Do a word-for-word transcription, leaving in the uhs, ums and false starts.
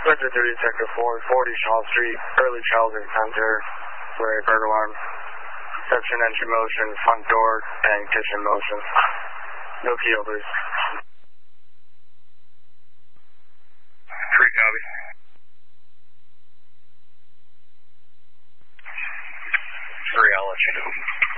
Winter thirty, Sector four, forty Shaw Street, early childhood center for a burglar alarm. Reception, entry motion, front door, and kitchen motion. No key overs. Three copy. Three, I'll let you know.